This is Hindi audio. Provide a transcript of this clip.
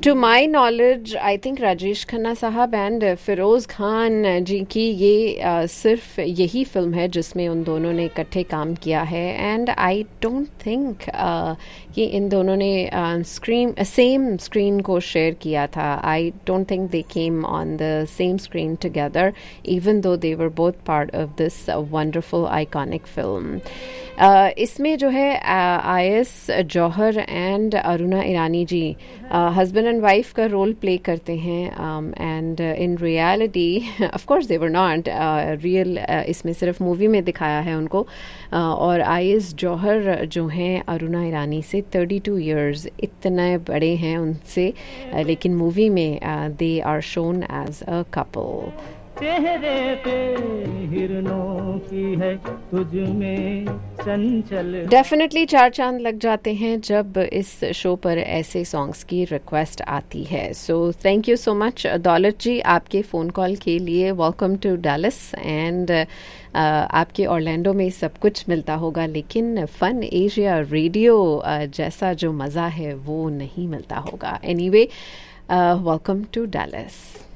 To my knowledge I think Rajesh Khanna साहब एंड फिरोज़ खान जी की ये सिर्फ यही फिल्म है जिसमें उन दोनों ने इकट्ठे काम किया है. एंड आई डोंट थिंक कि इन दोनों ने सेम स्क्रीन को शेयर किया था. I don't think they came on the same screen together even though they were both part of this wonderful iconic film. इसमें जो है आयस जौहर and Aruna Irani ji husband and wife का रोल प्ले करते हैं. And in reality of course they were not real. इसमें सिर्फ मूवी में दिखाया है उनको. और आयस जौहर जो हैं अरुणा ईरानी से 32 इयर्स इतने बड़े हैं उनसे, लेकिन मूवी में they are shown as a couple. चेहरे पे हिरनों की है तुझ में चंचल. डेफिनेटली 4 चांद लग जाते हैं जब इस शो पर ऐसे सॉन्ग्स की रिक्वेस्ट आती है. So thank you so much दौलत जी आपके फ़ोन कॉल के लिए. Welcome to Dallas. एंड आपके ऑरलैंडो में सब कुछ मिलता होगा लेकिन फन एशिया रेडियो जैसा जो मज़ा है वो नहीं मिलता होगा. Anyway welcome to Dallas.